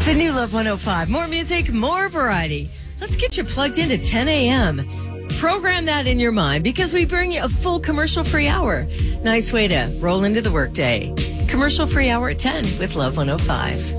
The new Love 105. More music, more variety. Let's get you plugged into 10 a.m. Program that in your mind because we bring you a full commercial-free hour. Nice way to roll into the workday. Commercial-free hour at 10 with Love 105.